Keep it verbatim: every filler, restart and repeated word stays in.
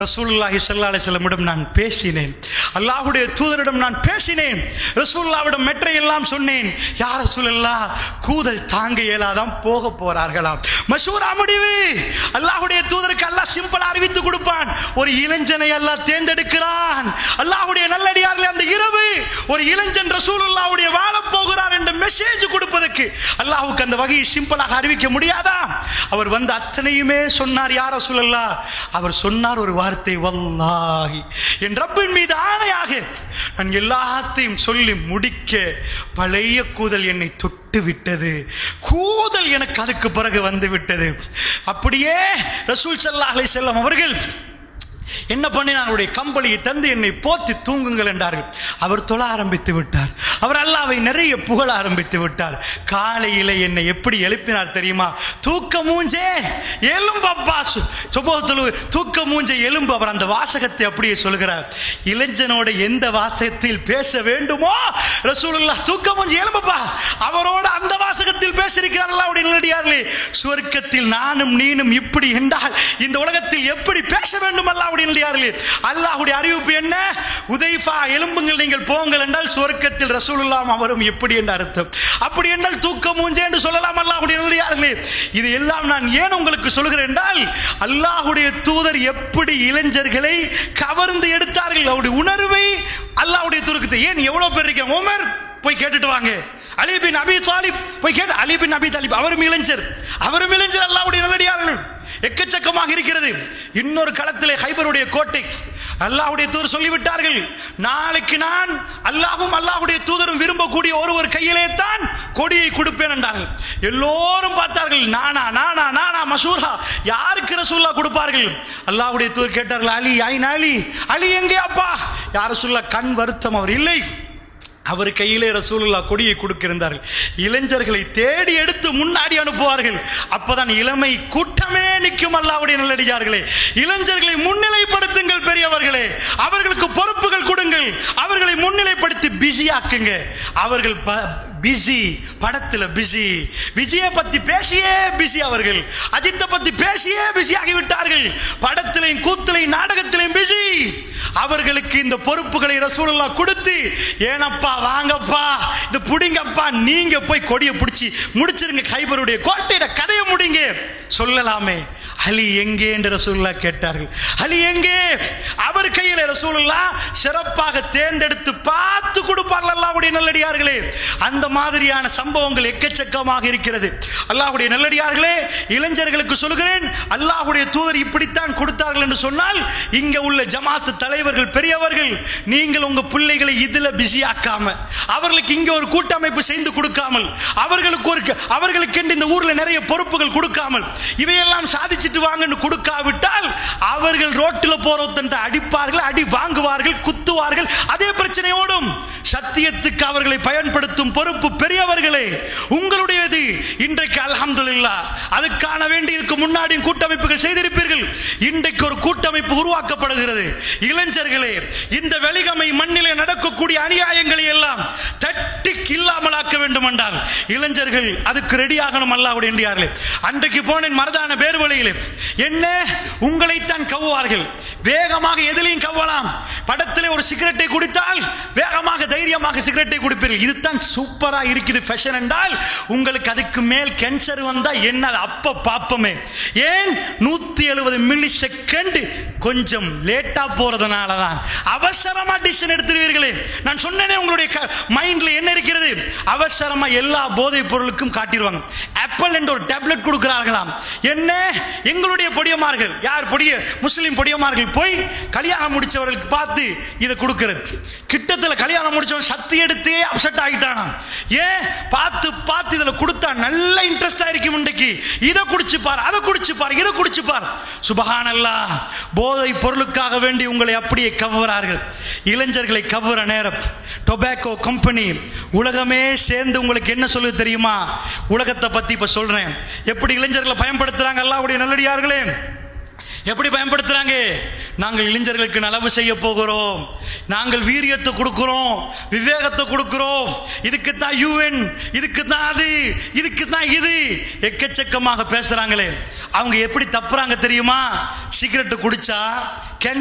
ரசூலுல்லாஹி ஸல்லல்லாஹு அலைஹி வஸல்லம் நான் பேசினேன், அல்லாஹ்வுடைய தூதரிடம் நான் பேசினேன், ரசூலுல்லாஹ்விடம் மெற்றை எல்லாம் சொன்னேன். யா ரசூலல்லாஹ், கூதல் தாங்க இயலாதான் போக போறார்களாம். மஷூரா முடிவு. அல்லாஹ்வுடைய தூதருக்கு அல்லாஹ் சிம்பிளா அறிவித்து கொடுப்பான். ஒரு இளைஞனை அல்லாஹ் தேர்ந்தெடுக்கிறான். அல்லாஹ்வுடைய நல்லடியார்களே, அந்த இரவு ஒரு இளைஞன் ரசூலுல்லாஹ்வுடைய வாழ போகிறார் என்ற மெசேஜ் கொடுப்பதற்கு அல்லாஹ்வுக்கு அந்த வகையை சிம்பிளாக அறிவிக்க முடியாதா? அவர் வந்து அத்தனையுமே சொன்னார். யா ரசூலல்லாஹ், அவர் சொன்னார் ஒரு வார்த்தை, வல்லாஹி, என் ரப்பின் மீது ஆணையாக நான் எல்லாத்தையும் சொல்லி முடிக்க பழைய கூதல் என்னை தொட்டு விட்டது. கூதல் எனக்கு அதுக்கு பிறகு வந்து விட்டது. அப்படியே ரசூல் ஸல்லல்லாஹு அலைஹி வஸல்லம் அவர்கள் என்ன பண்ணினார்? அவருடைய கம்பளியை தந்து என்னை போத்தி தூங்குங்கள் என்றார்கள். அவர் தொழ ஆரம்பித்து விட்டார். அவர் அல்லாஹ்வை நிறைய புகழ ஆரம்பித்து விட்டார். காலையில என்னை எப்படி எழுப்பினார் தெரியுமா? தூக்க மூஞ்சே எலும்பப்பா, தூக்க மூஞ்சே எலும்பு. அவர் அந்த வாசகத்தை அப்படியே சொல்கிறார். இளைஞனோட எந்த வாசகத்தில் பேச வேண்டுமோ ரசூலுல்லாஹ் தூக்க மூஞ்சே எலும்பப்பா, அவரோட அந்த வாசகத்தில் பேசியிருக்கிறார். அல்லாஹ்வுடைய நல்லடியார்களே, சுவர்க்கத்தில் நானும் நீனும் இப்படி என்றால் இந்த உலகத்தில் எப்படி பேச வேண்டும்? அல்லாஹ்வுடைய அல்லாஹ்வுடைய அறிவிப்பு என்ன? உதைஃபா, எலும்புங்கள், நீங்கள் போங்கள் என்றால் சுவர்க்கத்தில் ரசூலுல்லாஹ் அவரும் எப்படி என்ற அர்த்தம். அப்படி என்றால் தூக்க மூஞ்சே என்று சொல்லலாம். அல்லாஹ்வுடைய நல்லடியார்களே, இது எல்லாம் நான் ஏன் உங்களுக்கு சொல்கிறேன் என்றால், அல்லாஹ்வுடைய தூதர் எப்படி இளைஞர்களை கவர்ந்து எடுத்தார்கள். அவருடைய உணர்வை அல்லாஹ்வுடைய தூதருக்கு ஏன் எவ்வளவு பேர் இருக்க, உமர் போய் கேட்டுட்டு வாங்க, அலி பின் அபி தாலிப் போய் கேட்டு, அலி பின் அபி தாலிப் அவரும் இளைஞர், அவரும் இளைஞர். அல்லாஹ்வுடைய நல்லடியார்கள் எக்கச்சக்கமாக இருக்கிறது. இன்னொரு களத்திலே ஹைபருடைய கோட்டை அல்லாஹ்வுடைய தூதர் சொல்லிவிட்டார்கள், நாளைக்கு நான் அல்லாஹ்வும் அல்லாஹ்வுடைய தூதரும் விரும்பக்கூடிய ஒருவர் கையிலே தான் கொடியை கொடுப்பேன் என்றார்கள். எல்லோரும் பார்த்தார்கள், நானா நானா நானா மஷூரா, யாருக்கு ரசூலுல்லாஹ் கொடுப்பார்கள்? அல்லாஹ்வுடைய தூதர் கேட்டார்கள், அலி ஐன் அலி, அலி எங்கே அப்பா? யா ரசூலுல்லாஹ், கண் வருத்தம், அவர் இல்லை. அவர் கையிலே ரசூலுல்லாஹ் கொடியை கொடுக்கின்றார்கள். இளைஞர்களை தேடி எடுத்து முன்னாடி அனுப்புவார்கள். அப்பதான் இளமை கூட்டமே நிற்கும். அல்லாஹ்வுடைய நல்லடியார்களே, இளைஞர்களை முன்னிலைப்படுத்துங்கள் பெரியவர்களே, அவர்களுக்கு பொறுப்புகள் கொடுங்கள், அவர்களை முன்னிலைப்படுத்தி பிஸி ஆக்குங்க. அவர்கள் பிஸி, படத்துல பிஸி, விஜய பத்தி பேசியே பிஸி, அவர்கள் அஜித்தை பத்தி பேசியே பிஸி ஆகிவிட்டார்கள். படத்திலையும் கூத்திலையும் நாடகத்திலையும் பிஸி. அவர்களுக்கு இந்த பொறுப்புகளை ரசூலுல்லாஹ் கொடுத்து, ஏனப்பா வாங்கப்பா, இது புடிங்கப்பா, நீங்க போய் கொடியை பிடிச்சி முடிச்சிருங்க, கைபருடைய கோட்டையிட கதையை முடிங்க சொல்லலாமே. அலி எங்கே என்று ரசூலுல்லாஹ் கேட்டார்கள். அலி எங்கே? அவர் கையில ரசூலுல்லாஹ் சிறப்பாக தேர்ந்தெடுத்து பார்த்து கொடுப்பார்கள். அல்லாஹ்வுடைய நல்லடியார்களே, அந்த மாதிரியான சம்பவங்கள் எக்கச்சக்கமாக இருக்கிறது. அல்லாஹ்வுடைய நல்லடியார்களே, இளைஞர்களுக்கு சொல்கிறேன், அல்லாஹ்வுடைய தூதர் இப்படித்தான் கொடுத்தார்கள் என்று சொன்னால், இங்க உள்ள ஜமாத்து தலைவர்கள் பெரியவர்கள், நீங்கள் உங்க பிள்ளைகளை இதுல பிஸி ஆக்காம, அவர்களுக்கு இங்க ஒரு கூட்டமைப்பு செய்து கொடுக்காமல், அவர்களுக்கு ஒரு அவர்களுக்கு இந்த ஊர்ல நிறைய பொறுப்புகள் கொடுக்காமல், இவையெல்லாம் சாதிச்சுட்டு வாங்கன்னு கொடுக்காவிட்டால் அவர்கள் ரோட்டில் போறவங்க அடிப்பார்கள், அடி வாங்குவார்கள், குத்துவார்கள். அதே பிரச்சனையோடும் சத்தியத்துக்கு அவர்களை பயன்படுத்தும் பொறுப்பு பெரியவர்களே உங்களுடையது. இன்றைக்கு அல்ஹம்துலில்லாஹ் அதுக்கான வேண்டி இதுக்கு முன்னாடி கூட்டமைப்புகள் செய்திருப்பீர்கள். இன்றைக்கு ஒரு கூட்டமைப்பு உருவாக்கப்படுகிறது. இளைஞர்களே, இந்த வெலிகமை மண்ணிலே நடக்கக்கூடிய அநியாயங்களை எல்லாம் தட்டி இல்லாமலாக்க வேண்டும் என்றால் இளைஞர்கள் அதுக்கு ரெடி ஆகணும். அல்லாஹ்வுடைய நல்லடியார்களே, அன்றைக்கு போனேன் மர்தான பேர்வழியிலே, என்ன உங்களைத்தான் கவ்வார்கள், வேகமாக எதிலையும் கவ்வலாம். படத்திலே ஒரு சிகரெட்டை குடித்தால் வேகமாக தைரியமாக சிகரெட்டை குடிப்பீர்கள். இதுதான் சூப்பரா இருக்குது ஃபேஷன் என்றால், உங்களுக்கு அதுக்கு மேல் கேன்சர் வந்தா என்ன அப்ப பாப்பமே. ஏன் நூத்தி எழுபது மில்லி செகண்ட் கொஞ்சம் லேட்டா போறதுனால தான் அவசரமா டிசிஷன் எடுத்துருவீர்களே. நான் சொன்னேனே, உங்களுடைய மைண்ட்ல என்ன இருக்கிறது, அவசரமா எல்லா போதைப் பொருளுக்கும் காட்டிடுவாங்க. ஆப்பிள் என்ற ஒரு டேப்லெட் கொடுக்கிறார்களாம். என்ன, எங்களுடைய பொடியமார்கள், யார் பொடிய முஸ்லிம் பொடியமார்கள் போய் கல்யாணம் முடிச்சவர்களுக்கு பார்த்து இதை கொடுக்கிறது. கிட்டத்துல கல்யாணம் முடிச்சவன் சக்தி எடுத்தே அப்செட் ஆகிட்டானா. ஏன், பார்த்து பார்த்து இதுல கொடுத்தா நல்ல இன்ட்ரெஸ்டா இருக்கும், இன்றைக்கு இதை குடிச்சு பார், அதை குடிச்சு பார், இதை குடிச்சு பார். சுபஹானல்லாஹ், போதை பொருளுக்காக வேண்டி உங்களை அப்படியே கவரார்கள். இளைஞர்களை கவர நேரம் டொபாக்கோ கம்பெனி உலகமே சேர்ந்து உங்களுக்கு என்ன சொல்லுது தெரியுமா? உலகத்தை பத்தி இப்ப சொல்றேன், எப்படி இளைஞர்களை பயன்படுத்துறாங்க. அல்லாஹ்வுடைய நல்லடியார்களே, எப்படி பயன்படுத்துறாங்க? நாங்கள் இளைஞர்களுக்கு நலவு செய்ய போகிறோம், நாங்கள் வீரியத்தை கொடுக்கிறோம், விவேகத்தை கொடுக்கிறோம், இதுக்கு தான் யூஎன், இதுக்கு தான் அது, இதுக்கு தான் இது, எக்கச்சக்கமாக பேசுறாங்களே. அவங்க எப்படி தப்புறாங்க தெரியுமா? சிகரெட் குடிச்சா